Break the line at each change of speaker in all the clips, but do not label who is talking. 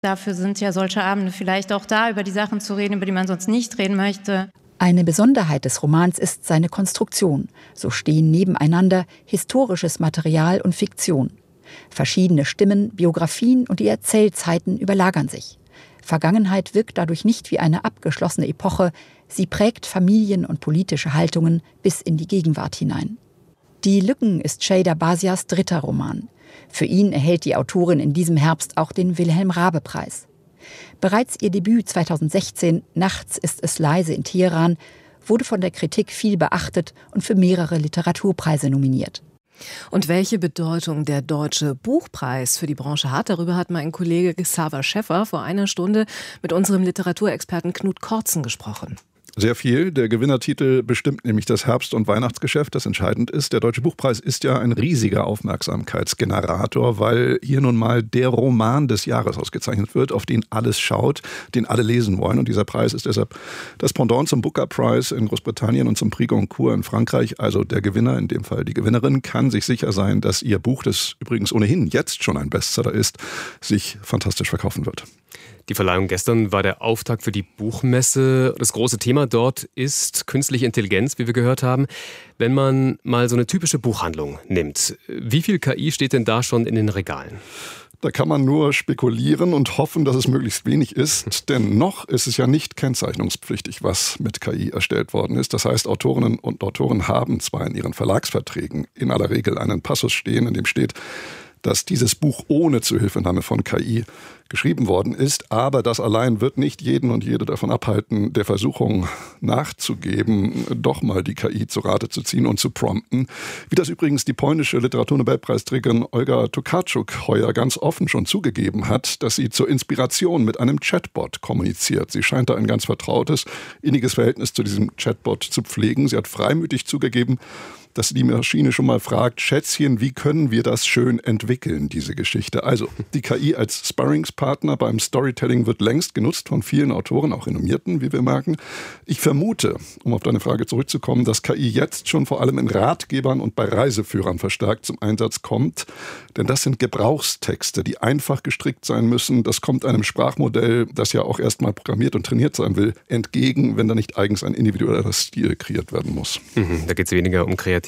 Dafür sind ja solche Abende vielleicht auch da, über die Sachen zu reden, über die man sonst nicht reden möchte.
Eine Besonderheit des Romans ist seine Konstruktion. So stehen nebeneinander historisches Material und Fiktion. Verschiedene Stimmen, Biografien und die Erzählzeiten überlagern sich. Vergangenheit wirkt dadurch nicht wie eine abgeschlossene Epoche. Sie prägt Familien- und politische Haltungen bis in die Gegenwart hinein. Die Lücken ist Cheyda Basias dritter Roman. Für ihn erhält die Autorin in diesem Herbst auch den Wilhelm-Raabe-Preis. Bereits ihr Debüt 2016, Nachts ist es leise in Teheran, wurde von der Kritik viel beachtet und für mehrere Literaturpreise nominiert.
Und welche Bedeutung der Deutsche Buchpreis für die Branche hat, darüber hat mein Kollege Xaver Schäffer vor einer Stunde mit unserem Literaturexperten Knut Kortzen gesprochen.
Sehr viel. Der Gewinnertitel bestimmt nämlich das Herbst- und Weihnachtsgeschäft, das entscheidend ist. Der Deutsche Buchpreis ist ja ein riesiger Aufmerksamkeitsgenerator, weil hier nun mal der Roman des Jahres ausgezeichnet wird, auf den alles schaut, den alle lesen wollen. Und dieser Preis ist deshalb das Pendant zum Booker Prize in Großbritannien und zum Prix Goncourt in Frankreich. Also der Gewinner, in dem Fall die Gewinnerin, kann sich sicher sein, dass ihr Buch, das übrigens ohnehin jetzt schon ein Bestseller ist, sich fantastisch verkaufen wird.
Die Verleihung gestern war der Auftakt für die Buchmesse. Das große Thema dort ist künstliche Intelligenz, wie wir gehört haben. Wenn man mal so eine typische Buchhandlung nimmt, wie viel KI steht denn da schon in den Regalen?
Da kann man nur spekulieren und hoffen, dass es möglichst wenig ist. Denn noch ist es ja nicht kennzeichnungspflichtig, was mit KI erstellt worden ist. Das heißt, Autorinnen und Autoren haben zwar in ihren Verlagsverträgen in aller Regel einen Passus stehen, in dem steht, dass dieses Buch ohne Zuhilfenahme von KI geschrieben worden ist. Aber das allein wird nicht jeden und jede davon abhalten, der Versuchung nachzugeben, doch mal die KI zu Rate zu ziehen und zu prompten. Wie das übrigens die polnische Literaturnobelpreisträgerin Olga Tokarczuk heuer ganz offen schon zugegeben hat, dass sie zur Inspiration mit einem Chatbot kommuniziert. Sie scheint da ein ganz vertrautes, inniges Verhältnis zu diesem Chatbot zu pflegen. Sie hat freimütig zugegeben, dass die Maschine schon mal fragt, Schätzchen, wie können wir das schön entwickeln, diese Geschichte? Also, die KI als Sparringspartner beim Storytelling wird längst genutzt von vielen Autoren, auch renommierten, wie wir merken. Ich vermute, um auf deine Frage zurückzukommen, dass KI jetzt schon vor allem in Ratgebern und bei Reiseführern verstärkt zum Einsatz kommt. Denn das sind Gebrauchstexte, die einfach gestrickt sein müssen. Das kommt einem Sprachmodell, das ja auch erstmal programmiert und trainiert sein will, entgegen, wenn da nicht eigens ein individueller Stil kreiert werden muss.
Da geht es weniger um Kreativität.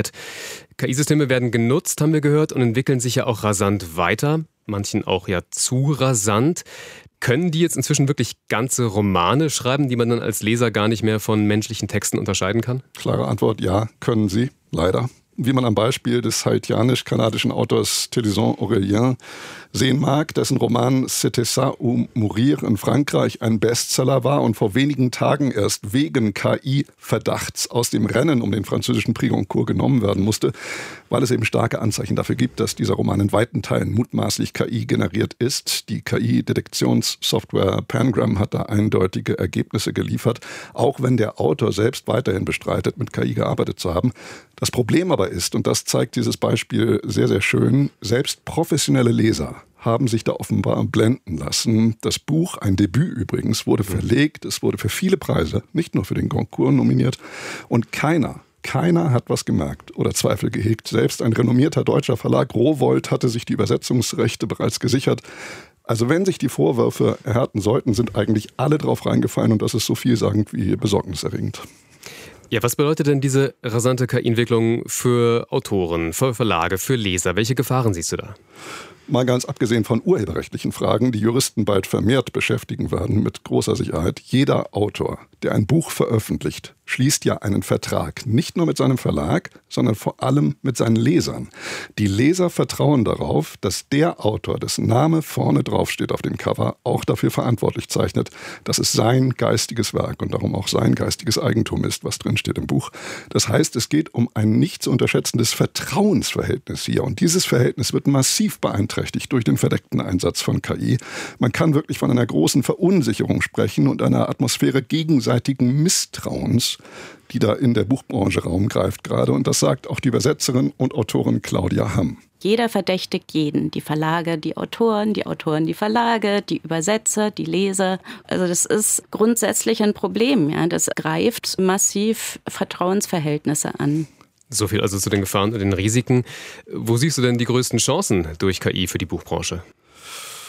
KI-Systeme werden genutzt, haben wir gehört, und entwickeln sich ja auch rasant weiter. Manchen auch ja zu rasant. Können die jetzt inzwischen wirklich ganze Romane schreiben, die man dann als Leser gar nicht mehr von menschlichen Texten unterscheiden kann?
Klare Antwort, ja, können sie, leider. Wie man am Beispiel des haitianisch-kanadischen Autors Téléson Aurélien sehen mag, dessen Roman C'était ça ou mourir in Frankreich ein Bestseller war und vor wenigen Tagen erst wegen KI-Verdachts aus dem Rennen um den französischen Prix Goncourt genommen werden musste, weil es eben starke Anzeichen dafür gibt, dass dieser Roman in weiten Teilen mutmaßlich KI generiert ist. Die KI-Detektionssoftware Pangram hat da eindeutige Ergebnisse geliefert, auch wenn der Autor selbst weiterhin bestreitet, mit KI gearbeitet zu haben. Das Problem aber ist, und das zeigt dieses Beispiel sehr, sehr schön, selbst professionelle Leser haben sich da offenbar blenden lassen. Das Buch, ein Debüt übrigens, wurde verlegt, es wurde für viele Preise, nicht nur für den Goncourt nominiert, und keiner hat was gemerkt oder Zweifel gehegt. Selbst ein renommierter deutscher Verlag, Rowohlt, hatte sich die Übersetzungsrechte bereits gesichert. Also wenn sich die Vorwürfe erhärten sollten, sind eigentlich alle drauf reingefallen, und das ist so vielsagend wie besorgniserregend.
Ja, was bedeutet denn diese rasante KI-Entwicklung für Autoren, für Verlage, für Leser? Welche Gefahren siehst du da?
Mal ganz abgesehen von urheberrechtlichen Fragen, die Juristen bald vermehrt beschäftigen werden, mit großer Sicherheit. Jeder Autor, der ein Buch veröffentlicht, schließt ja einen Vertrag. Nicht nur mit seinem Verlag, sondern vor allem mit seinen Lesern. Die Leser vertrauen darauf, dass der Autor, dessen Name vorne drauf steht auf dem Cover, auch dafür verantwortlich zeichnet, dass es sein geistiges Werk und darum auch sein geistiges Eigentum ist, was drin steht im Buch. Das heißt, es geht um ein nicht zu unterschätzendes Vertrauensverhältnis hier. Und dieses Verhältnis wird massiv beeinträchtigt durch den verdeckten Einsatz von KI. Man kann wirklich von einer großen Verunsicherung sprechen und einer Atmosphäre gegenseitigen Misstrauens, die da in der Buchbranche Raum greift gerade. Und das sagt auch die Übersetzerin und Autorin Claudia Hamm.
Jeder verdächtigt jeden. Die Verlage, die Autoren die Verlage, die Übersetzer, die Leser. Also das ist grundsätzlich ein Problem. Ja. Das greift massiv Vertrauensverhältnisse an.
So viel also zu den Gefahren und den Risiken. Wo siehst du denn die größten Chancen durch KI für die Buchbranche?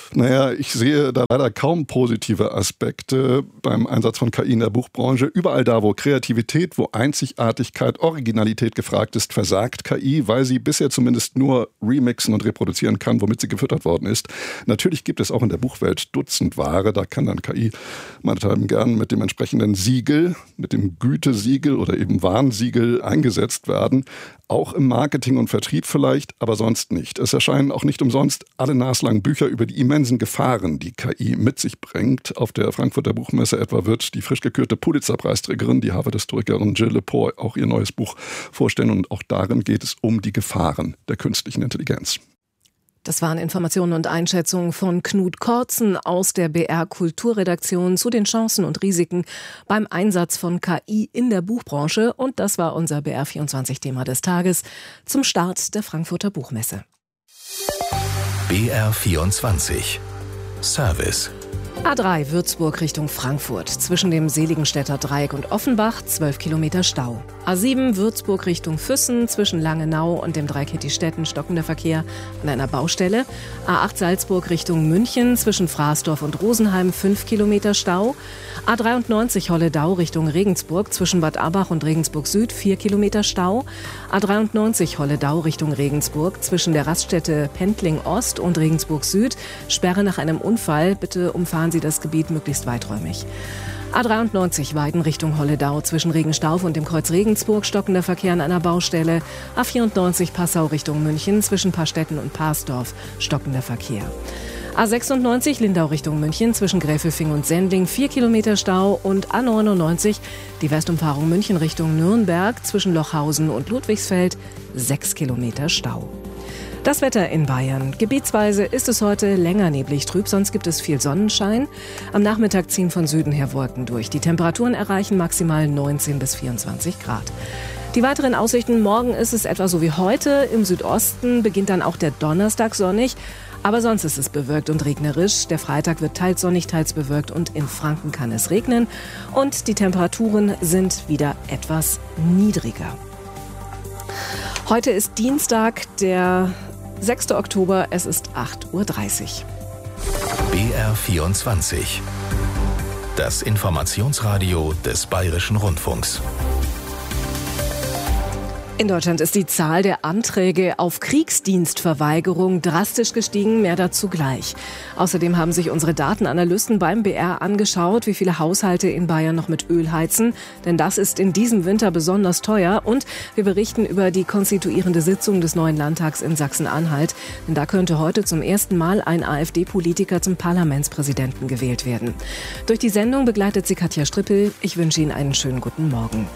Naja, ich sehe da leider kaum positive Aspekte beim Einsatz von KI in der Buchbranche. Überall da, wo Kreativität, wo Einzigartigkeit, Originalität gefragt ist, versagt KI, weil sie bisher zumindest nur remixen und reproduzieren kann, womit sie gefüttert worden ist. Natürlich gibt es auch in der Buchwelt Dutzend Ware, da kann dann KI meinethalben gern mit dem entsprechenden Siegel, mit dem Gütesiegel oder eben Warnsiegel eingesetzt werden. Auch im Marketing und Vertrieb vielleicht, aber sonst nicht. Es erscheinen auch nicht umsonst alle naslang Bücher über die immensen Gefahren, die KI mit sich bringt. Auf der Frankfurter Buchmesse etwa wird die frisch gekürte Pulitzer-Preisträgerin, die Harvard-Historikerin Jill Lepore, auch ihr neues Buch vorstellen. Und auch darin geht es um die Gefahren der künstlichen Intelligenz.
Das waren Informationen und Einschätzungen von Knut Kortzen aus der BR Kulturredaktion zu den Chancen und Risiken beim Einsatz von KI in der Buchbranche. Und das war unser BR24-Thema des Tages zum Start der Frankfurter Buchmesse.
BR24 Service.
A3 Würzburg Richtung Frankfurt. Zwischen dem Seligenstädter Dreieck und Offenbach 12 Kilometer Stau. A7 Würzburg Richtung Füssen. Zwischen Langenau und dem Dreieck Hittistetten stockender Verkehr an einer Baustelle. A8 Salzburg Richtung München. Zwischen Fraßdorf und Rosenheim 5 Kilometer Stau. A93 Holledau Richtung Regensburg. Zwischen Bad Abach und Regensburg Süd 4 Kilometer Stau. A93 Holledau Richtung Regensburg. Zwischen der Raststätte Pendling Ost und Regensburg Süd. Sperre nach einem Unfall. Bitte umfahren Sie das Gebiet möglichst weiträumig. A93 Weiden Richtung Holledau. Zwischen Regenstauf und dem Kreuz Regensburg stockender Verkehr an einer Baustelle. A94 Passau Richtung München. Zwischen Paarstetten und Parsdorf stockender Verkehr. A96 Lindau Richtung München. Zwischen Gräfelfing und Sendling 4 Kilometer Stau. Und A99 die Westumfahrung München Richtung Nürnberg. Zwischen Lochhausen und Ludwigsfeld 6 Kilometer Stau. Das Wetter in Bayern. Gebietsweise ist es heute länger neblig trüb, sonst gibt es viel Sonnenschein. Am Nachmittag ziehen von Süden her Wolken durch. Die Temperaturen erreichen maximal 19 bis 24 Grad. Die weiteren Aussichten: Morgen ist es etwa so wie heute. Im Südosten beginnt dann auch der Donnerstag sonnig. Aber sonst ist es bewölkt und regnerisch. Der Freitag wird teils sonnig, teils bewölkt und in Franken kann es regnen. Und die Temperaturen sind wieder etwas niedriger. Heute ist Dienstag, der 6. Oktober, es ist 8:30 Uhr.
BR24. Das Informationsradio des Bayerischen Rundfunks.
In Deutschland ist die Zahl der Anträge auf Kriegsdienstverweigerung drastisch gestiegen, mehr dazu gleich. Außerdem haben sich unsere Datenanalysten beim BR angeschaut, wie viele Haushalte in Bayern noch mit Öl heizen, denn das ist in diesem Winter besonders teuer. Und wir berichten über die konstituierende Sitzung des neuen Landtags in Sachsen-Anhalt, denn da könnte heute zum ersten Mal ein AfD-Politiker zum Parlamentspräsidenten gewählt werden. Durch die Sendung begleitet sie Katja Strippel. Ich wünsche Ihnen einen schönen guten Morgen.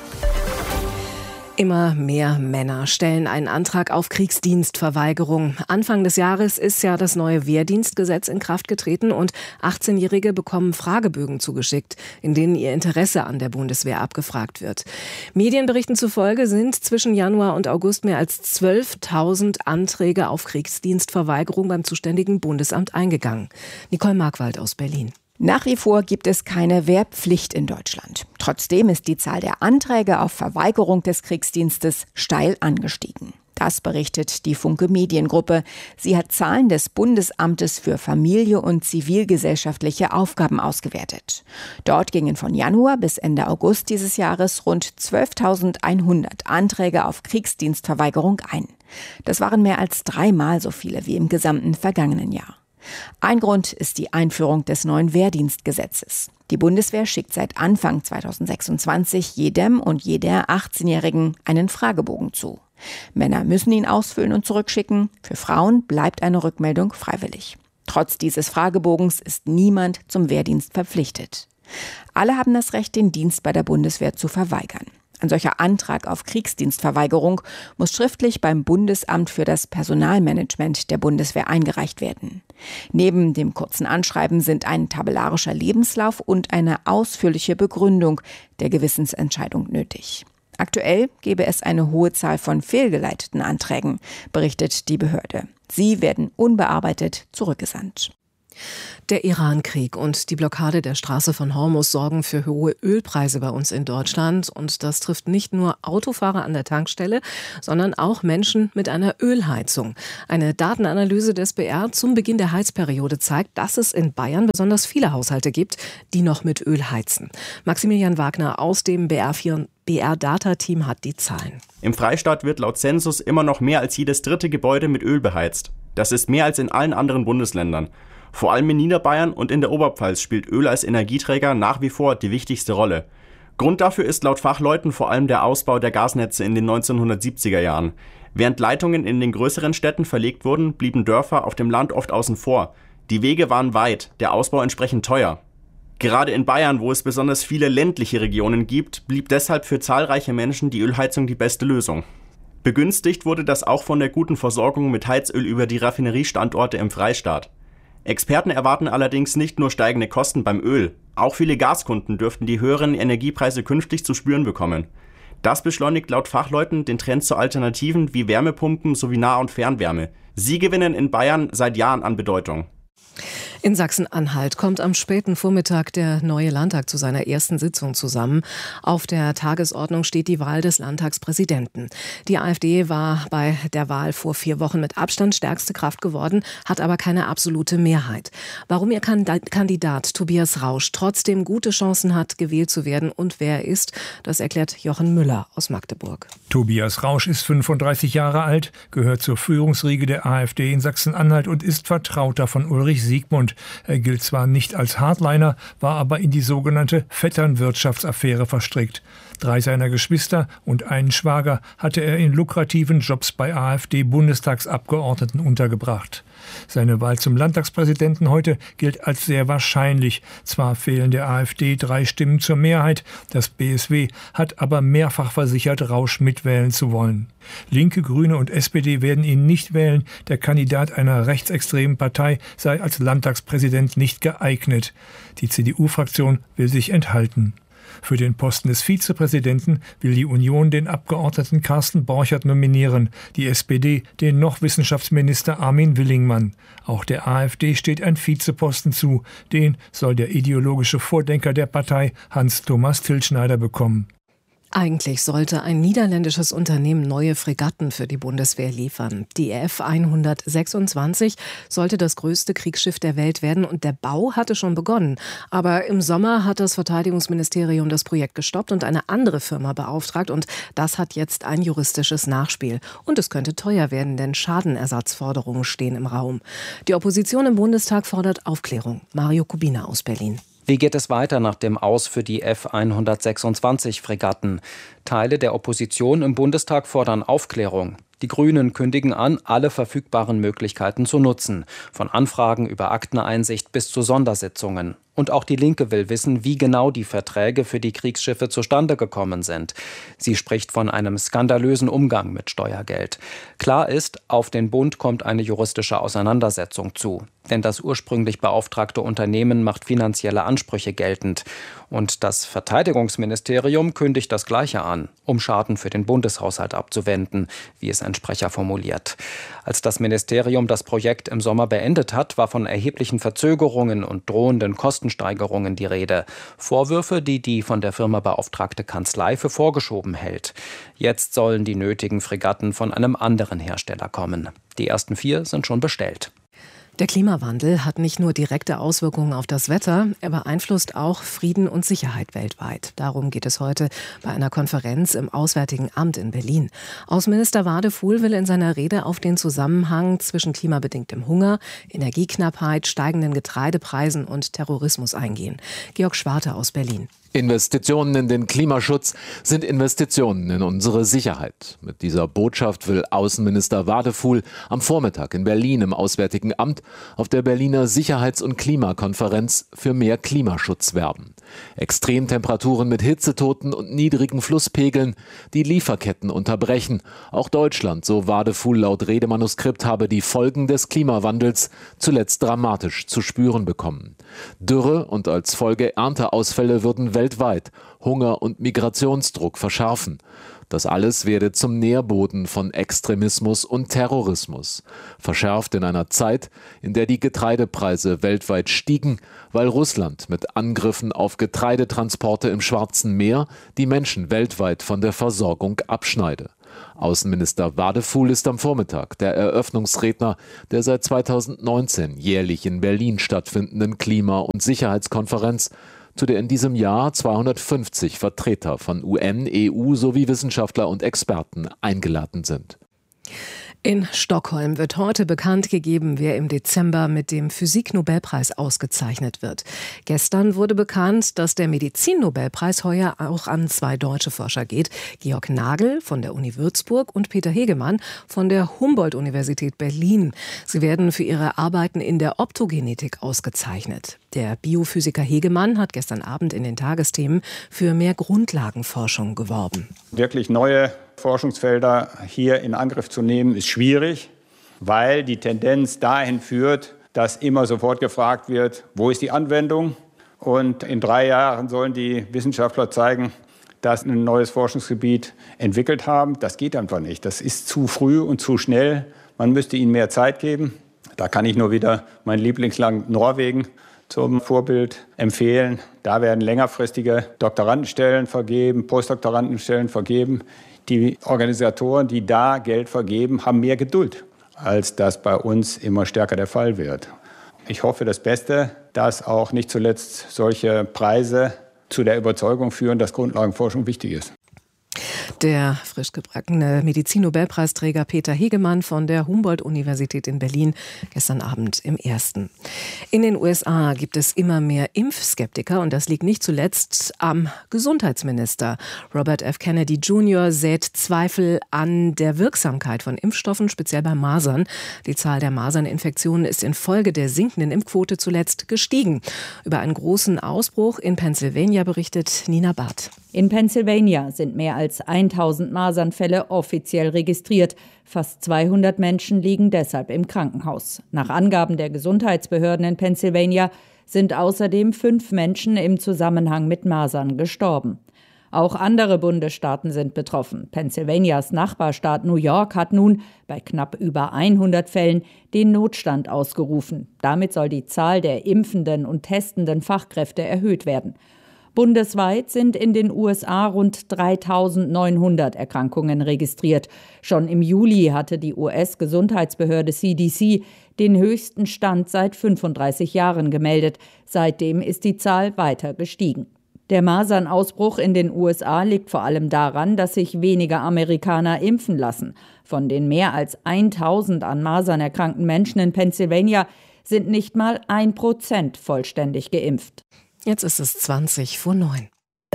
Immer mehr Männer stellen einen Antrag auf Kriegsdienstverweigerung. Anfang des Jahres ist ja das neue Wehrdienstgesetz in Kraft getreten und 18-Jährige bekommen Fragebögen zugeschickt, in denen ihr Interesse an der Bundeswehr abgefragt wird. Medienberichten zufolge sind zwischen Januar und August mehr als 12.000 Anträge auf Kriegsdienstverweigerung beim zuständigen Bundesamt eingegangen. Nicole Markwald aus Berlin.
Nach wie vor gibt es keine Wehrpflicht in Deutschland. Trotzdem ist die Zahl der Anträge auf Verweigerung des Kriegsdienstes steil angestiegen. Das berichtet die Funke Mediengruppe. Sie hat Zahlen des Bundesamtes für Familie und zivilgesellschaftliche Aufgaben ausgewertet. Dort gingen von Januar bis Ende August dieses Jahres rund 12.100 Anträge auf Kriegsdienstverweigerung ein. Das waren mehr als 3-mal so viele wie im gesamten vergangenen Jahr. Ein Grund ist die Einführung des neuen Wehrdienstgesetzes. Die Bundeswehr schickt seit Anfang 2026 jedem und jeder 18-Jährigen einen Fragebogen zu. Männer müssen ihn ausfüllen und zurückschicken. Für Frauen bleibt eine Rückmeldung freiwillig. Trotz dieses Fragebogens ist niemand zum Wehrdienst verpflichtet. Alle haben das Recht, den Dienst bei der Bundeswehr zu verweigern. Ein solcher Antrag auf Kriegsdienstverweigerung muss schriftlich beim Bundesamt für das Personalmanagement der Bundeswehr eingereicht werden. Neben dem kurzen Anschreiben sind ein tabellarischer Lebenslauf und eine ausführliche Begründung der Gewissensentscheidung nötig. Aktuell gebe es eine hohe Zahl von fehlgeleiteten Anträgen, berichtet die Behörde. Sie werden unbearbeitet zurückgesandt.
Der Iran-Krieg und die Blockade der Straße von Hormuz sorgen für hohe Ölpreise bei uns in Deutschland. Und das trifft nicht nur Autofahrer an der Tankstelle, sondern auch Menschen mit einer Ölheizung. Eine Datenanalyse des BR zum Beginn der Heizperiode zeigt, dass es in Bayern besonders viele Haushalte gibt, die noch mit Öl heizen. Maximilian Wagner aus dem BR-Data-Team hat die Zahlen.
Im Freistaat wird laut Census immer noch mehr als jedes dritte Gebäude mit Öl beheizt. Das ist mehr als in allen anderen Bundesländern. Vor allem in Niederbayern und in der Oberpfalz spielt Öl als Energieträger nach wie vor die wichtigste Rolle. Grund dafür ist laut Fachleuten vor allem der Ausbau der Gasnetze in den 1970er Jahren. Während Leitungen in den größeren Städten verlegt wurden, blieben Dörfer auf dem Land oft außen vor. Die Wege waren weit, der Ausbau entsprechend teuer. Gerade in Bayern, wo es besonders viele ländliche Regionen gibt, blieb deshalb für zahlreiche Menschen die Ölheizung die beste Lösung. Begünstigt wurde das auch von der guten Versorgung mit Heizöl über die Raffineriestandorte im Freistaat. Experten erwarten allerdings nicht nur steigende Kosten beim Öl, auch viele Gaskunden dürften die höheren Energiepreise künftig zu spüren bekommen. Das beschleunigt laut Fachleuten den Trend zu Alternativen wie Wärmepumpen sowie Nah- und Fernwärme. Sie gewinnen in Bayern seit Jahren an Bedeutung.
In Sachsen-Anhalt kommt am späten Vormittag der neue Landtag zu seiner ersten Sitzung zusammen. Auf der Tagesordnung steht die Wahl des Landtagspräsidenten. Die AfD war bei der Wahl vor 4 Wochen mit Abstand stärkste Kraft geworden, hat aber keine absolute Mehrheit. Warum ihr Kandidat Tobias Rausch trotzdem gute Chancen hat, gewählt zu werden und wer er ist, das erklärt Jochen Müller aus Magdeburg.
Tobias Rausch ist 35 Jahre alt, gehört zur Führungsriege der AfD in Sachsen-Anhalt und ist Vertrauter von Ulrich Siegmund. Er gilt zwar nicht als Hardliner, war aber in die sogenannte Vetternwirtschaftsaffäre verstrickt. 3 seiner Geschwister und einen Schwager hatte er in lukrativen Jobs bei AfD-Bundestagsabgeordneten untergebracht. Seine Wahl zum Landtagspräsidenten heute gilt als sehr wahrscheinlich. Zwar fehlen der AfD 3 Stimmen zur Mehrheit, das BSW hat aber mehrfach versichert, Rausch mitwählen zu wollen. Linke, Grüne und SPD werden ihn nicht wählen. Der Kandidat einer rechtsextremen Partei sei als Landtagspräsident nicht geeignet. Die CDU-Fraktion will sich enthalten. Für den Posten des Vizepräsidenten will die Union den Abgeordneten Carsten Borchert nominieren, die SPD den noch Wissenschaftsminister Armin Willingmann. Auch der AfD steht ein Vizeposten zu, den soll der ideologische Vordenker der Partei Hans-Thomas Tilschneider bekommen.
Eigentlich sollte ein niederländisches Unternehmen neue Fregatten für die Bundeswehr liefern. Die F-126 sollte das größte Kriegsschiff der Welt werden und der Bau hatte schon begonnen. Aber im Sommer hat das Verteidigungsministerium das Projekt gestoppt und eine andere Firma beauftragt und das hat jetzt ein juristisches Nachspiel. Und es könnte teuer werden, denn Schadenersatzforderungen stehen im Raum. Die Opposition im Bundestag fordert Aufklärung. Mario Kubina aus Berlin.
Wie geht es weiter nach dem Aus für die F-126-Fregatten? Teile der Opposition im Bundestag fordern Aufklärung. Die Grünen kündigen an, alle verfügbaren Möglichkeiten zu nutzen. Von Anfragen über Akteneinsicht bis zu Sondersitzungen. Und auch die Linke will wissen, wie genau die Verträge für die Kriegsschiffe zustande gekommen sind. Sie spricht von einem skandalösen Umgang mit Steuergeld. Klar ist, auf den Bund kommt eine juristische Auseinandersetzung zu. Denn das ursprünglich beauftragte Unternehmen macht finanzielle Ansprüche geltend. Und das Verteidigungsministerium kündigt das Gleiche an, um Schaden für den Bundeshaushalt abzuwenden, wie es ein Sprecher formuliert. Als das Ministerium das Projekt im Sommer beendet hat, war von erheblichen Verzögerungen und drohenden Kostensteigerungen die Rede. Vorwürfe, die die von der Firma beauftragte Kanzlei für vorgeschoben hält. Jetzt sollen die nötigen Fregatten von einem anderen Hersteller kommen. Die ersten 4 sind schon bestellt.
Der Klimawandel hat nicht nur direkte Auswirkungen auf das Wetter, er beeinflusst auch Frieden und Sicherheit weltweit. Darum geht es heute bei einer Konferenz im Auswärtigen Amt in Berlin. Außenminister Wadefuhl will in seiner Rede auf den Zusammenhang zwischen klimabedingtem Hunger, Energieknappheit, steigenden Getreidepreisen und Terrorismus eingehen. Georg Schwarte aus Berlin.
Investitionen in den Klimaschutz sind Investitionen in unsere Sicherheit. Mit dieser Botschaft will Außenminister Wadefuhl am Vormittag in Berlin im Auswärtigen Amt auf der Berliner Sicherheits- und Klimakonferenz für mehr Klimaschutz werben. Extremtemperaturen mit Hitzetoten und niedrigen Flusspegeln, die Lieferketten unterbrechen. Auch Deutschland, so Wadefuhl laut Redemanuskript, habe die Folgen des Klimawandels zuletzt dramatisch zu spüren bekommen. Dürre und als Folge Ernteausfälle würden weltweit Hunger und Migrationsdruck verschärfen. Das alles werde zum Nährboden von Extremismus und Terrorismus. Verschärft in einer Zeit, in der die Getreidepreise weltweit stiegen, weil Russland mit Angriffen auf Getreidetransporte im Schwarzen Meer die Menschen weltweit von der Versorgung abschneide. Außenminister Wadefuhl ist am Vormittag der Eröffnungsredner der seit 2019 jährlich in Berlin stattfindenden Klima- und Sicherheitskonferenz, zu der in diesem Jahr 250 Vertreter von UN, EU sowie Wissenschaftler und Experten eingeladen sind.
In Stockholm wird heute bekannt gegeben, wer im Dezember mit dem Physik-Nobelpreis ausgezeichnet wird. Gestern wurde bekannt, dass der Medizin-Nobelpreis heuer auch an 2 deutsche Forscher geht. Georg Nagel von der Uni Würzburg und Peter Hegemann von der Humboldt-Universität Berlin. Sie werden für ihre Arbeiten in der Optogenetik ausgezeichnet. Der Biophysiker Hegemann hat gestern Abend in den Tagesthemen für mehr Grundlagenforschung geworben.
Wirklich neue Forschungsfelder hier in Angriff zu nehmen, ist schwierig, weil die Tendenz dahin führt, dass immer sofort gefragt wird, wo ist die Anwendung? Und in 3 Jahren sollen die Wissenschaftler zeigen, dass sie ein neues Forschungsgebiet entwickelt haben. Das geht einfach nicht. Das ist zu früh und zu schnell. Man müsste ihnen mehr Zeit geben. Da kann ich nur wieder mein Lieblingsland Norwegen zum Vorbild empfehlen. Da werden längerfristige Doktorandenstellen vergeben, Postdoktorandenstellen vergeben. Die Organisatoren, die da Geld vergeben, haben mehr Geduld, als das bei uns immer stärker der Fall wird. Ich hoffe das Beste, dass auch nicht zuletzt solche Preise zu der Überzeugung führen, dass Grundlagenforschung wichtig ist.
Der frisch gebackene Medizin-Nobelpreisträger Peter Hegemann von der Humboldt-Universität in Berlin gestern Abend im Ersten. In den USA gibt es immer mehr Impfskeptiker und das liegt nicht zuletzt am Gesundheitsminister. Robert F. Kennedy Jr. sät Zweifel an der Wirksamkeit von Impfstoffen, speziell bei Masern. Die Zahl der Maserninfektionen ist infolge der sinkenden Impfquote zuletzt gestiegen. Über einen großen Ausbruch in Pennsylvania berichtet Nina Barth.
In Pennsylvania sind mehr als 1000 Masernfälle offiziell registriert. Fast 200 Menschen liegen deshalb im Krankenhaus. Nach Angaben der Gesundheitsbehörden in Pennsylvania sind außerdem 5 Menschen im Zusammenhang mit Masern gestorben. Auch andere Bundesstaaten sind betroffen. Pennsylvanias Nachbarstaat New York hat nun bei knapp über 100 Fällen den Notstand ausgerufen. Damit soll die Zahl der impfenden und testenden Fachkräfte erhöht werden. Bundesweit sind in den USA rund 3.900 Erkrankungen registriert. Schon im Juli hatte die US-Gesundheitsbehörde CDC den höchsten Stand seit 35 Jahren gemeldet. Seitdem ist die Zahl weiter gestiegen. Der Masernausbruch in den USA liegt vor allem daran, dass sich weniger Amerikaner impfen lassen. Von den mehr als 1.000 an Masern erkrankten Menschen in Pennsylvania sind nicht mal 1% vollständig geimpft.
Jetzt ist es 20:09.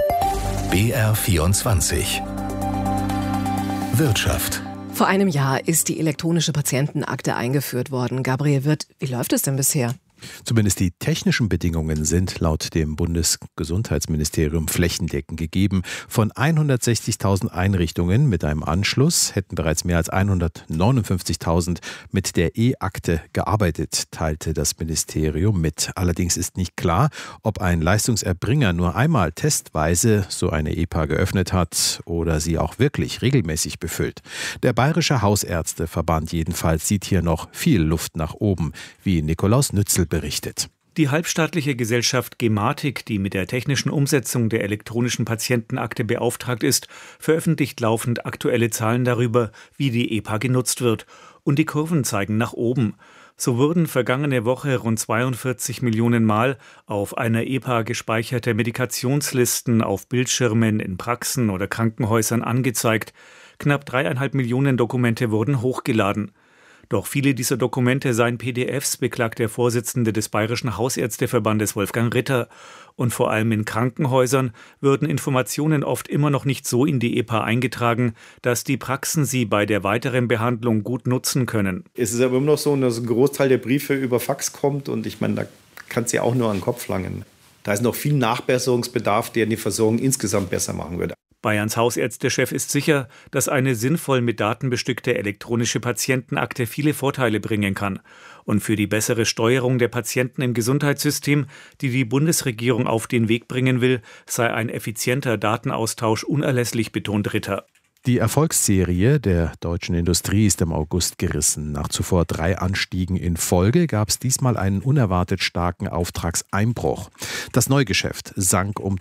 BR24 Wirtschaft.
Vor einem Jahr ist die elektronische Patientenakte eingeführt worden. Gabriel Wirth, wie läuft es denn bisher?
Zumindest die technischen Bedingungen sind laut dem Bundesgesundheitsministerium flächendeckend gegeben. Von 160.000 Einrichtungen mit einem Anschluss hätten bereits mehr als 159.000 mit der E-Akte gearbeitet, teilte das Ministerium mit. Allerdings ist nicht klar, ob ein Leistungserbringer nur einmal testweise so eine EPA geöffnet hat oder sie auch wirklich regelmäßig befüllt. Der Bayerische Hausärzteverband jedenfalls sieht hier noch viel Luft nach oben, wie Nikolaus Nützel berichtet.
Die halbstaatliche Gesellschaft Gematik, die mit der technischen Umsetzung der elektronischen Patientenakte beauftragt ist, veröffentlicht laufend aktuelle Zahlen darüber, wie die EPA genutzt wird. Und die Kurven zeigen nach oben. So wurden vergangene Woche rund 42 Millionen Mal auf einer EPA gespeicherte Medikationslisten auf Bildschirmen in Praxen oder Krankenhäusern angezeigt. Knapp 3,5 Millionen Dokumente wurden hochgeladen. Doch viele dieser Dokumente seien PDFs, beklagt der Vorsitzende des Bayerischen Hausärzteverbandes Wolfgang Ritter. Und vor allem in Krankenhäusern würden Informationen oft immer noch nicht so in die EPA eingetragen, dass die Praxen sie bei der weiteren Behandlung gut nutzen können.
Es ist aber immer noch so, dass ein Großteil der Briefe über Fax kommt und ich meine, da kann es ja auch nur an den Kopf langen. Da ist noch viel Nachbesserungsbedarf, der die Versorgung insgesamt besser machen würde.
Bayerns Hausärztechef ist sicher, dass eine sinnvoll mit Daten bestückte elektronische Patientenakte viele Vorteile bringen kann. Und für die bessere Steuerung der Patienten im Gesundheitssystem, die die Bundesregierung auf den Weg bringen will, sei ein effizienter Datenaustausch unerlässlich, betont Ritter.
Die Erfolgsserie der deutschen Industrie ist im August gerissen. Nach zuvor 3 Anstiegen in Folge gab es diesmal einen unerwartet starken Auftragseinbruch. Das Neugeschäft sank um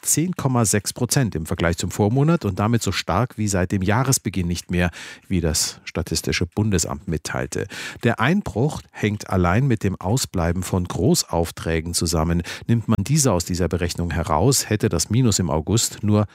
10,6% im Vergleich zum Vormonat und damit so stark wie seit dem Jahresbeginn nicht mehr, wie das Statistische Bundesamt mitteilte. Der Einbruch hängt allein mit dem Ausbleiben von Großaufträgen zusammen. Nimmt man diese aus dieser Berechnung heraus, hätte das Minus im August nur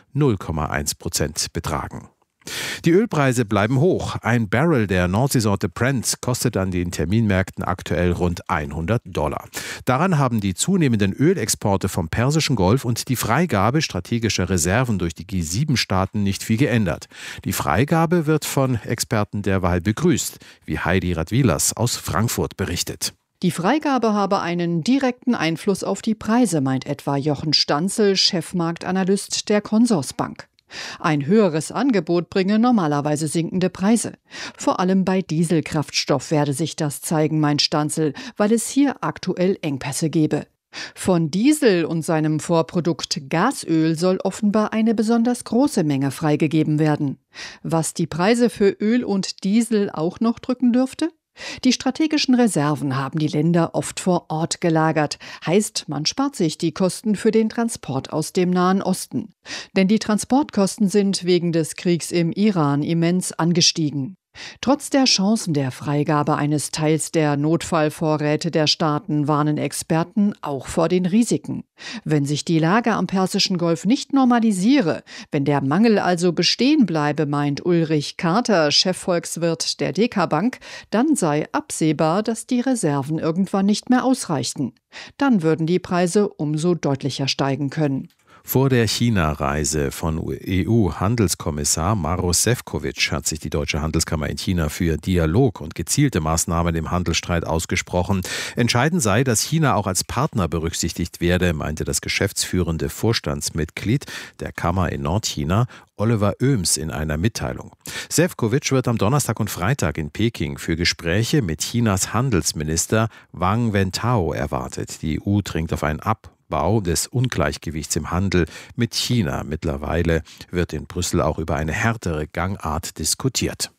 0,1% betragen. Die Ölpreise bleiben hoch. Ein Barrel der Nordseesorte Brent kostet an den Terminmärkten aktuell rund $100. Daran haben die zunehmenden Ölexporte vom Persischen Golf und die Freigabe strategischer Reserven durch die G7-Staaten nicht viel geändert. Die Freigabe wird von Experten derweil begrüßt, wie Heidi Radwilas aus Frankfurt berichtet.
Die Freigabe habe einen direkten Einfluss auf die Preise, meint etwa Jochen Stanzel, Chefmarktanalyst der Consorsbank. Ein höheres Angebot bringe normalerweise sinkende Preise. Vor allem bei Dieselkraftstoff werde sich das zeigen, meint Stanzel, weil es hier aktuell Engpässe gebe. Von Diesel und seinem Vorprodukt Gasöl soll offenbar eine besonders große Menge freigegeben werden. Was die Preise für Öl und Diesel auch noch drücken dürfte? Die strategischen Reserven haben die Länder oft vor Ort gelagert. Heißt, man spart sich die Kosten für den Transport aus dem Nahen Osten. Denn die Transportkosten sind wegen des Kriegs im Iran immens angestiegen. Trotz der Chancen der Freigabe eines Teils der Notfallvorräte der Staaten warnen Experten auch vor den Risiken. Wenn sich die Lage am Persischen Golf nicht normalisiere, wenn der Mangel also bestehen bleibe, meint Ulrich Carter, Chefvolkswirt der DK Bank, dann sei absehbar, dass die Reserven irgendwann nicht mehr ausreichten. Dann würden die Preise umso deutlicher steigen können.
Vor der China-Reise von EU-Handelskommissar Maroš Šefčovič hat sich die Deutsche Handelskammer in China für Dialog und gezielte Maßnahmen im Handelsstreit ausgesprochen. Entscheidend sei, dass China auch als Partner berücksichtigt werde, meinte das geschäftsführende Vorstandsmitglied der Kammer in Nordchina, Oliver Oehms, in einer Mitteilung. Šefčovič wird am Donnerstag und Freitag in Peking für Gespräche mit Chinas Handelsminister Wang Wentao erwartet. Die EU dringt auf einen Abbau des Ungleichgewichts im Handel mit China. Mittlerweile wird in Brüssel auch über eine härtere Gangart diskutiert.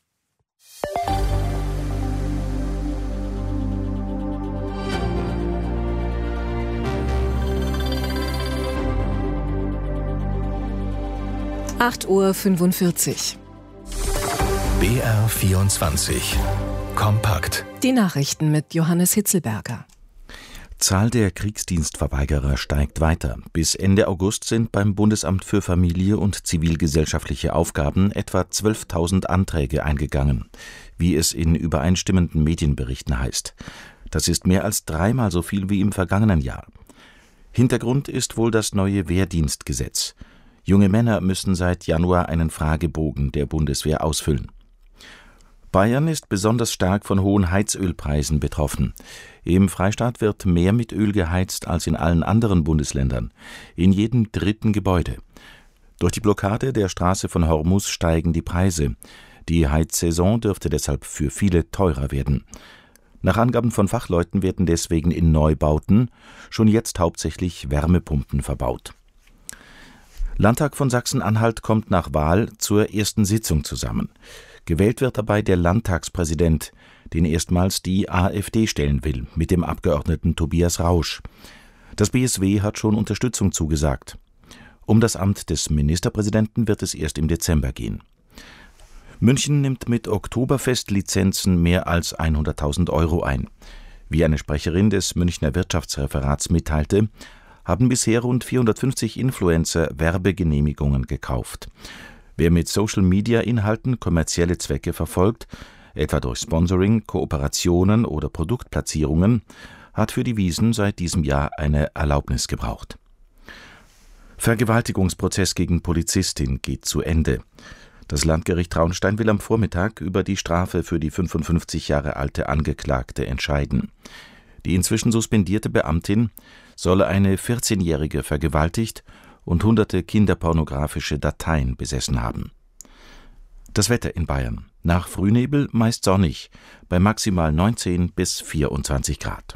(8:45 Uhr).
BR24 Kompakt.
Die Nachrichten mit Johannes Hitzelberger.
Zahl der Kriegsdienstverweigerer steigt weiter. Bis Ende August sind beim Bundesamt für Familie und zivilgesellschaftliche Aufgaben etwa 12.000 Anträge eingegangen, wie es in übereinstimmenden Medienberichten heißt. Das ist mehr als 3-mal so viel wie im vergangenen Jahr. Hintergrund ist wohl das neue Wehrdienstgesetz. Junge Männer müssen seit Januar einen Fragebogen der Bundeswehr ausfüllen. Bayern ist besonders stark von hohen Heizölpreisen betroffen. Im Freistaat wird mehr mit Öl geheizt als in allen anderen Bundesländern, in jedem 3. Gebäude. Durch die Blockade der Straße von Hormuz steigen die Preise. Die Heizsaison dürfte deshalb für viele teurer werden. Nach Angaben von Fachleuten werden deswegen in Neubauten schon jetzt hauptsächlich Wärmepumpen verbaut. Landtag von Sachsen-Anhalt kommt nach Wahl zur ersten Sitzung zusammen. Gewählt wird dabei der Landtagspräsident, den erstmals die AfD stellen will, mit dem Abgeordneten Tobias Rausch. Das BSW hat schon Unterstützung zugesagt. Um das Amt des Ministerpräsidenten wird es erst im Dezember gehen. München nimmt mit Oktoberfestlizenzen mehr als 100.000 € ein. Wie eine Sprecherin des Münchner Wirtschaftsreferats mitteilte, haben bisher rund 450 Influencer Werbegenehmigungen gekauft. Wer mit Social-Media-Inhalten kommerzielle Zwecke verfolgt, etwa durch Sponsoring, Kooperationen oder Produktplatzierungen, hat für die Wiesn seit diesem Jahr eine Erlaubnis gebraucht. Vergewaltigungsprozess gegen Polizistin geht zu Ende. Das Landgericht Traunstein will am Vormittag über die Strafe für die 55 Jahre alte Angeklagte entscheiden. Die inzwischen suspendierte Beamtin solle eine 14-Jährige vergewaltigt und hunderte kinderpornografische Dateien besessen haben. Das Wetter in Bayern. Nach Frühnebel meist sonnig, bei maximal 19 bis 24 Grad.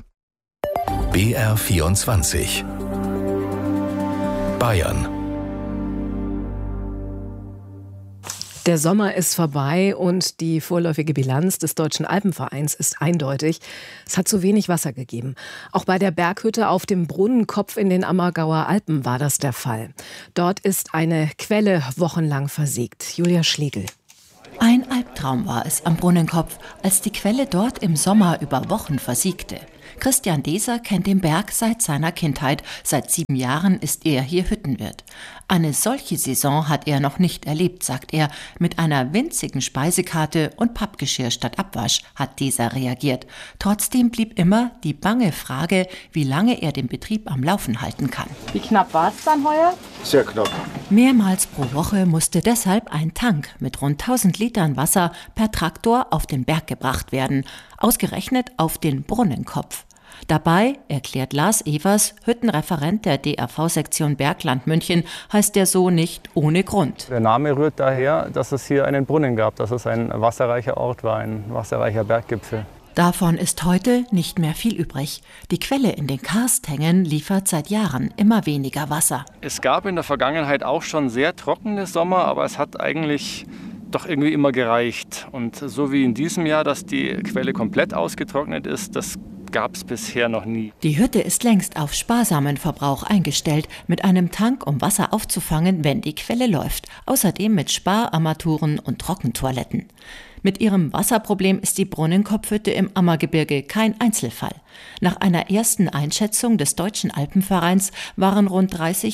BR24 Bayern.
Der Sommer ist vorbei und die vorläufige Bilanz des Deutschen Alpenvereins ist eindeutig. Es hat zu wenig Wasser gegeben. Auch bei der Berghütte auf dem Brunnenkopf in den Ammergauer Alpen war das der Fall. Dort ist eine Quelle wochenlang versiegt. Julia Schlegel.
Ein Albtraum war es am Brunnenkopf, als die Quelle dort im Sommer über Wochen versiegte. Christian Deser kennt den Berg seit seiner Kindheit. Seit 7 Jahren ist er hier Hüttenwirt. Eine solche Saison hat er noch nicht erlebt, sagt er. Mit einer winzigen Speisekarte und Pappgeschirr statt Abwasch hat Deser reagiert. Trotzdem blieb immer die bange Frage, wie lange er den Betrieb am Laufen halten kann.
Wie knapp war es dann heuer?
Sehr knapp.
Mehrmals pro Woche musste deshalb ein Tank mit rund 1000 Litern Wasser per Traktor auf den Berg gebracht werden. Ausgerechnet auf den Brunnenkopf. Dabei, erklärt Lars Evers, Hüttenreferent der DRV-Sektion Bergland München, heißt der so nicht ohne Grund.
Der Name rührt daher, dass es hier einen Brunnen gab, dass es ein wasserreicher Ort war, ein wasserreicher Berggipfel.
Davon ist heute nicht mehr viel übrig. Die Quelle in den Karsthängen liefert seit Jahren immer weniger Wasser.
Es gab in der Vergangenheit auch schon sehr trockene Sommer, aber es hat eigentlich doch irgendwie immer gereicht. Und so wie in diesem Jahr, dass die Quelle komplett ausgetrocknet ist, das gab es bisher noch nie.
Die Hütte ist längst auf sparsamen Verbrauch eingestellt, mit einem Tank, um Wasser aufzufangen, wenn die Quelle läuft. Außerdem mit Spararmaturen und Trockentoiletten. Mit ihrem Wasserproblem ist die Brunnenkopfhütte im Ammergebirge kein Einzelfall. Nach einer ersten Einschätzung des Deutschen Alpenvereins waren rund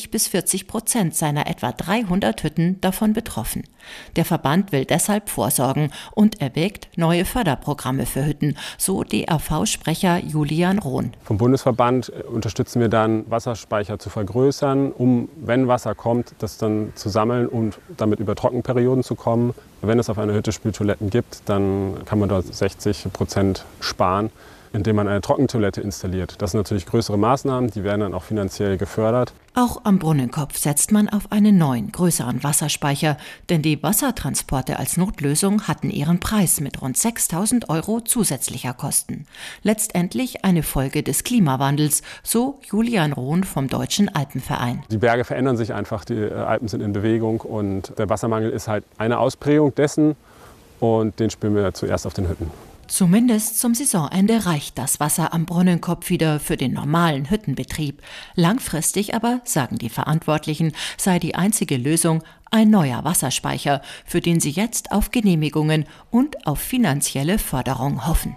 30-40% seiner etwa 300 Hütten davon betroffen. Der Verband will deshalb vorsorgen und erwägt neue Förderprogramme für Hütten, so DRV-Sprecher Julian Rohn.
Vom Bundesverband unterstützen wir dann, Wasserspeicher zu vergrößern, um, wenn Wasser kommt, das dann zu sammeln und damit über Trockenperioden zu kommen. Wenn es auf einer Hütte Spültoiletten gibt, dann kann man dort 60% sparen, indem man eine Trockentoilette installiert. Das sind natürlich größere Maßnahmen, die werden dann auch finanziell gefördert.
Auch am Brunnenkopf setzt man auf einen neuen, größeren Wasserspeicher, denn die Wassertransporte als Notlösung hatten ihren Preis mit rund 6.000 € zusätzlicher Kosten. Letztendlich eine Folge des Klimawandels, so Julian Rohn vom Deutschen Alpenverein.
Die Berge verändern sich einfach, die Alpen sind in Bewegung und der Wassermangel ist halt eine Ausprägung dessen und den spüren wir zuerst auf den Hütten.
Zumindest zum Saisonende reicht das Wasser am Brunnenkopf wieder für den normalen Hüttenbetrieb. Langfristig aber, sagen die Verantwortlichen, sei die einzige Lösung ein neuer Wasserspeicher, für den sie jetzt auf Genehmigungen und auf finanzielle Förderung hoffen.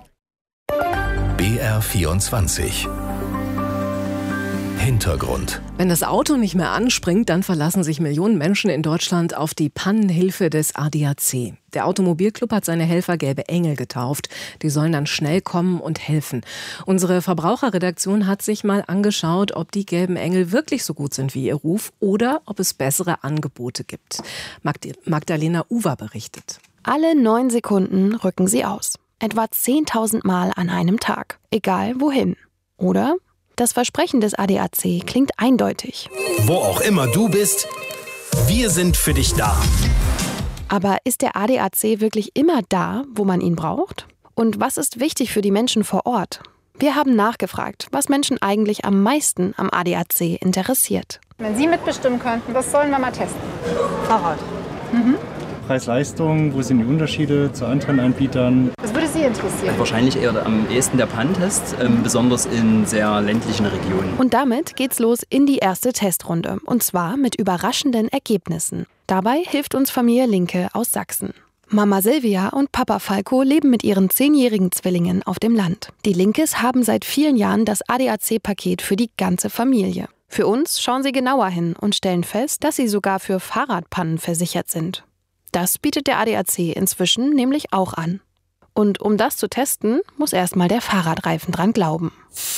BR24 Hintergrund.
Wenn das Auto nicht mehr anspringt, dann verlassen sich Millionen Menschen in Deutschland auf die Pannenhilfe des ADAC. Der Automobilclub hat seine Helfer Gelbe Engel getauft. Die sollen dann schnell kommen und helfen. Unsere Verbraucherredaktion hat sich mal angeschaut, ob die Gelben Engel wirklich so gut sind wie ihr Ruf oder ob es bessere Angebote gibt. Magdalena Uwer berichtet.
Alle 9 Sekunden rücken sie aus. Etwa 10.000 Mal an einem Tag. Egal wohin. Oder? Das Versprechen des ADAC klingt eindeutig.
Wo auch immer du bist, wir sind für dich da.
Aber ist der ADAC wirklich immer da, wo man ihn braucht? Und was ist wichtig für die Menschen vor Ort? Wir haben nachgefragt, was Menschen eigentlich am meisten am ADAC interessiert.
Wenn Sie mitbestimmen könnten, das sollen wir mal testen.
Fahrrad. Preis-Leistung, wo sind die Unterschiede zu anderen Anbietern?
Das würde Sie interessieren.
Wahrscheinlich eher am ehesten der Pannentest, besonders in sehr ländlichen Regionen.
Und damit geht's los in die erste Testrunde. Und zwar mit überraschenden Ergebnissen. Dabei hilft uns Familie Linke aus Sachsen. Mama Silvia und Papa Falco leben mit ihren 10-jährigen Zwillingen auf dem Land. Die Linkes haben seit vielen Jahren das ADAC-Paket für die ganze Familie. Für uns schauen sie genauer hin und stellen fest, dass sie sogar für Fahrradpannen versichert sind. Das bietet der ADAC inzwischen nämlich auch an. Und um das zu testen, muss erstmal der Fahrradreifen dran glauben.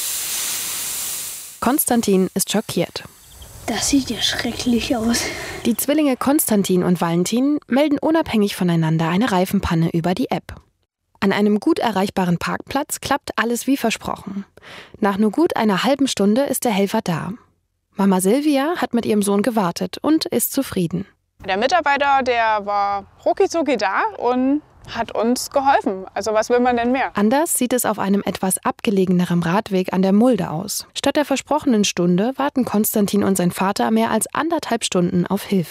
Konstantin ist schockiert.
Das sieht ja schrecklich aus.
Die Zwillinge Konstantin und Valentin melden unabhängig voneinander eine Reifenpanne über die App. An einem gut erreichbaren Parkplatz klappt alles wie versprochen. Nach nur gut einer halben Stunde ist der Helfer da. Mama Silvia hat mit ihrem Sohn gewartet und ist zufrieden.
Der Mitarbeiter, der war rucki-zucki da und hat uns geholfen. Also was will man denn mehr?
Anders sieht es auf einem etwas abgelegeneren Radweg an der Mulde aus. Statt der versprochenen Stunde warten Konstantin und sein Vater mehr als 1,5 Stunden auf Hilfe.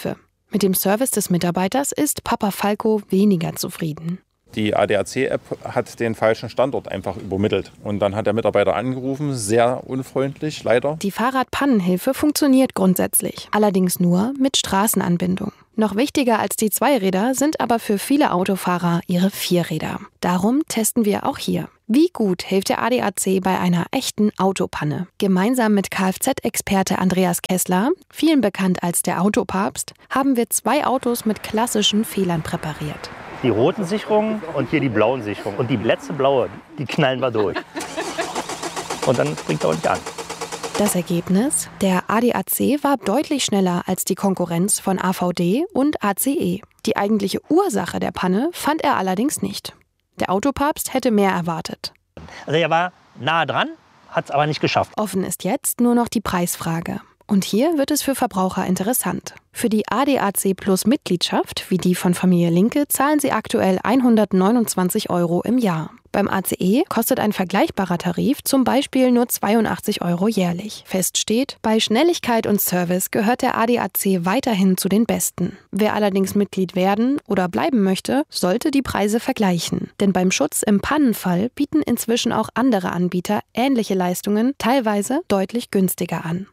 Mit dem Service des Mitarbeiters ist Papa Falco weniger zufrieden.
Die ADAC-App hat den falschen Standort einfach übermittelt. Und dann hat der Mitarbeiter angerufen, sehr unfreundlich, leider.
Die Fahrradpannenhilfe funktioniert grundsätzlich, allerdings nur mit Straßenanbindung. Noch wichtiger als die Zweiräder sind aber für viele Autofahrer ihre Vierräder. Darum testen wir auch hier. Wie gut hilft der ADAC bei einer echten Autopanne? Gemeinsam mit Kfz-Experte Andreas Kessler, vielen bekannt als der Autopapst, haben wir 2 Autos mit klassischen Fehlern präpariert.
Die roten Sicherungen und hier die blauen Sicherungen. Und die letzte blaue, die knallen wir durch. Und dann springt er auch nicht an.
Das Ergebnis? Der ADAC war deutlich schneller als die Konkurrenz von AVD und ACE. Die eigentliche Ursache der Panne fand er allerdings nicht. Der Autopapst hätte mehr erwartet.
Also er war nah dran, hat es aber nicht geschafft.
Offen ist jetzt nur noch die Preisfrage. Und hier wird es für Verbraucher interessant. Für die ADAC Plus Mitgliedschaft, wie die von Familie Linke, zahlen sie aktuell 129 € im Jahr. Beim ACE kostet ein vergleichbarer Tarif zum Beispiel nur 82 € jährlich. Fest steht, bei Schnelligkeit und Service gehört der ADAC weiterhin zu den besten. Wer allerdings Mitglied werden oder bleiben möchte, sollte die Preise vergleichen. Denn beim Schutz im Pannenfall bieten inzwischen auch andere Anbieter ähnliche Leistungen, teilweise deutlich günstiger an.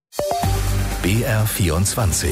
BR24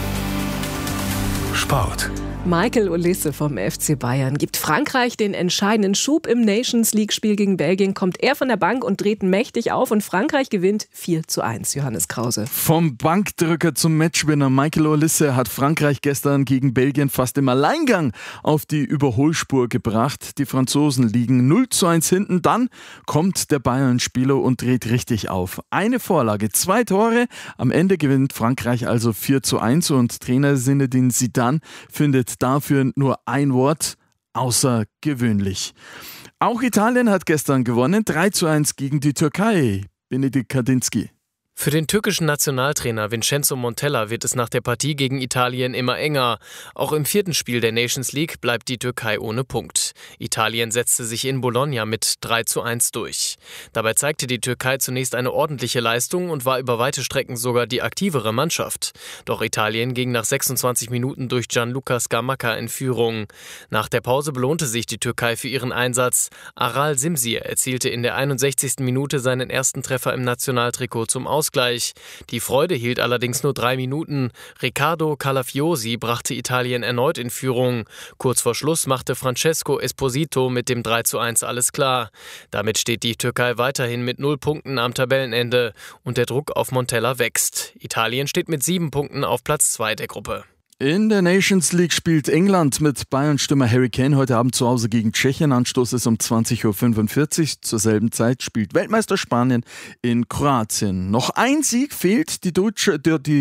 Sport.
Michael Olise vom FC Bayern gibt Frankreich den entscheidenden Schub im Nations-League-Spiel gegen Belgien. Kommt er von der Bank und dreht mächtig auf und Frankreich gewinnt 4:1. Johannes Krause.
Vom Bankdrücker zum Matchwinner. Michael Olise hat Frankreich gestern gegen Belgien fast im Alleingang auf die Überholspur gebracht. Die Franzosen liegen 0:1 hinten. Dann kommt der Bayern-Spieler und dreht richtig auf. Eine Vorlage, 2 Tore. Am Ende gewinnt Frankreich also 4:1 und Trainer Zinedine Zidane findet dafür nur ein Wort: außergewöhnlich. Auch Italien hat gestern gewonnen, 3:1 gegen die Türkei. Benedikt Kadinski.
Für den türkischen Nationaltrainer Vincenzo Montella wird es nach der Partie gegen Italien immer enger. Auch im 4. Spiel der Nations League bleibt die Türkei ohne Punkt. Italien setzte sich in Bologna mit 3:1 durch. Dabei zeigte die Türkei zunächst eine ordentliche Leistung und war über weite Strecken sogar die aktivere Mannschaft. Doch Italien ging nach 26 Minuten durch Gianluca Scamacca in Führung. Nach der Pause belohnte sich die Türkei für ihren Einsatz. Aral Simsir erzielte in der 61. Minute seinen ersten Treffer im Nationaltrikot zum Ausgleich. Die Freude hielt allerdings nur 3 Minuten. Riccardo Calafiosi brachte Italien erneut in Führung. Kurz vor Schluss machte Francesco Esposito mit dem 3:1 alles klar. Damit steht die Türkei weiterhin mit 0 Punkten am Tabellenende und der Druck auf Montella wächst. Italien steht mit 7 Punkten auf Platz 2 der Gruppe.
In der Nations League spielt England mit Bayern-Stürmer Harry Kane heute Abend zu Hause gegen Tschechien. Anstoß ist um 20:45 Uhr. Zur selben Zeit spielt Weltmeister Spanien in Kroatien. Noch ein Sieg fehlt. Die deutsche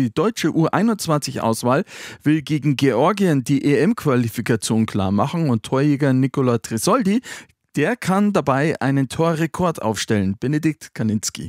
U21-Auswahl will gegen Georgien die EM-Qualifikation klarmachen. Und Torjäger Nicola Tresoldi, der kann dabei einen Torrekord aufstellen. Benedikt Kaninski.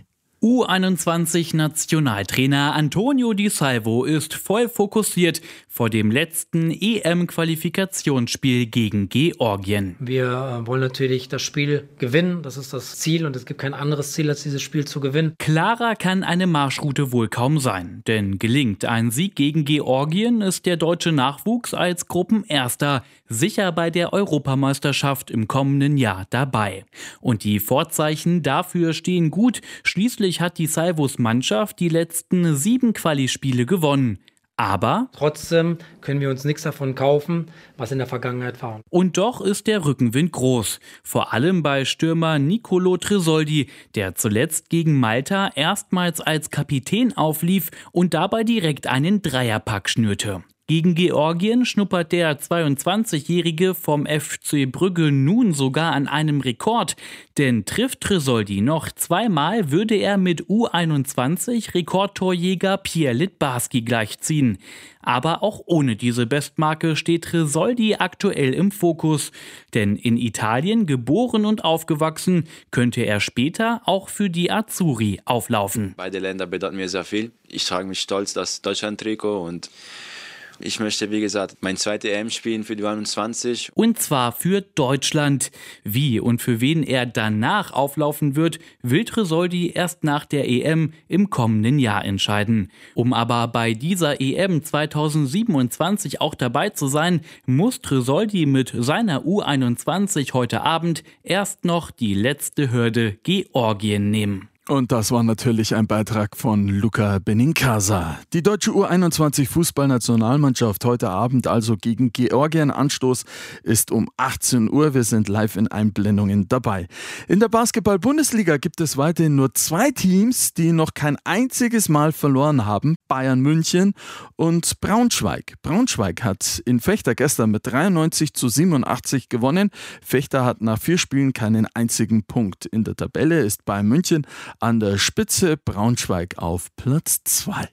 U21-Nationaltrainer Antonio Di Salvo ist voll fokussiert vor dem letzten EM-Qualifikationsspiel gegen Georgien.
Wir wollen natürlich das Spiel gewinnen, das ist das Ziel und es gibt kein anderes Ziel, als dieses Spiel zu gewinnen.
Klarer kann eine Marschroute wohl kaum sein, denn gelingt ein Sieg gegen Georgien, ist der deutsche Nachwuchs als Gruppenerster sicher bei der Europameisterschaft im kommenden Jahr dabei. Und die Vorzeichen dafür stehen gut. Schließlich hat die Salvos Mannschaft die letzten 7 Quali-Spiele gewonnen. Aber
trotzdem können wir uns nichts davon kaufen, was in der Vergangenheit war.
Und doch ist der Rückenwind groß. Vor allem bei Stürmer Nicolo Tresoldi, der zuletzt gegen Malta erstmals als Kapitän auflief und dabei direkt einen Dreierpack schnürte. Gegen Georgien schnuppert der 22-Jährige vom FC Brügge nun sogar an einem Rekord. Denn trifft Tresoldi noch 2-mal, würde er mit U21-Rekordtorjäger Pierre Littbarski gleichziehen. Aber auch ohne diese Bestmarke steht Tresoldi aktuell im Fokus. Denn in Italien geboren und aufgewachsen, könnte er später auch für die Azzurri auflaufen.
Beide Länder bedeuten mir sehr viel. Ich trage mich stolz das Deutschland-Trikot Ich möchte, wie gesagt, mein zweites EM spielen für die 21.
Und zwar für Deutschland. Wie und für wen er danach auflaufen wird, will Tresoldi erst nach der EM im kommenden Jahr entscheiden. Um aber bei dieser EM 2027 auch dabei zu sein, muss Tresoldi mit seiner U21 heute Abend erst noch die letzte Hürde Georgien nehmen.
Und das war natürlich ein Beitrag von Luca Benincasa. Die deutsche U21-Fußballnationalmannschaft heute Abend also gegen Georgien. Anstoß ist um 18 Uhr. Wir sind live in Einblendungen dabei. In der Basketball-Bundesliga gibt es weiterhin nur 2 Teams, die noch kein einziges Mal verloren haben. Bayern München und Braunschweig. Braunschweig hat in Vechta gestern mit 93-87 gewonnen. Vechta hat nach 4 Spielen keinen einzigen Punkt. In der Tabelle ist Bayern München an der Spitze, Braunschweig auf Platz 2.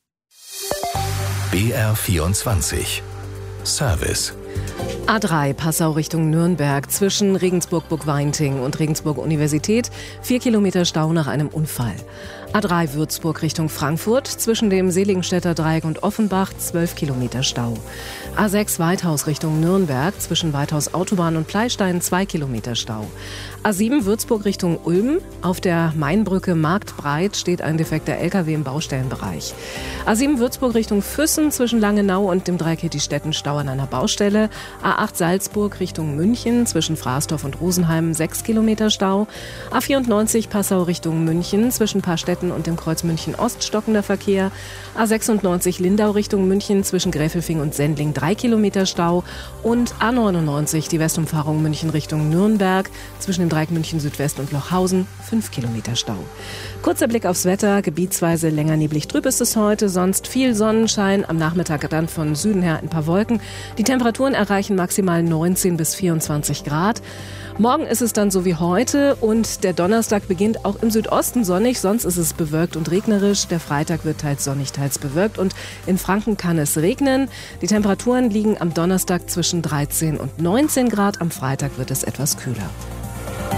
BR24 Service.
A3 Passau Richtung Nürnberg zwischen Regensburg-Burgweinting und Regensburg-Universität. 4 Kilometer Stau nach einem Unfall. A3 Würzburg Richtung Frankfurt zwischen dem Seligenstädter Dreieck und Offenbach 12 Kilometer Stau. A6 Weithaus Richtung Nürnberg zwischen Weithaus Autobahn und Pleistein 2 Kilometer Stau. A7 Würzburg Richtung Ulm. Auf der Mainbrücke Marktbreit steht ein defekter LKW im Baustellenbereich. A7 Würzburg Richtung Füssen zwischen Langenau und dem Dreieck Hettistetten Stau an einer Baustelle. A8 Salzburg Richtung München zwischen Fraßdorf und Rosenheim 6 Kilometer Stau. A94 Passau Richtung München zwischen Paarstetten und dem Kreuz München Ost stockender Verkehr. A96 Lindau Richtung München zwischen Gräfelfing und Sendling 3 Kilometer Stau. Und A99 die Westumfahrung München Richtung Nürnberg zwischen dem Dreieck München Südwest und Lochhausen 5 Kilometer Stau. Kurzer Blick aufs Wetter. Gebietsweise länger neblig trüb ist es heute, sonst viel Sonnenschein. Am Nachmittag dann von Süden her ein paar Wolken. Die Temperaturen erreichen maximal 19 bis 24 Grad. Morgen ist es dann so wie heute und der Donnerstag beginnt auch im Südosten sonnig, sonst ist es bewölkt und regnerisch. Der Freitag wird teils sonnig, teils bewölkt und in Franken kann es regnen. Die Temperaturen liegen am Donnerstag zwischen 13 und 19 Grad, am Freitag wird es etwas kühler.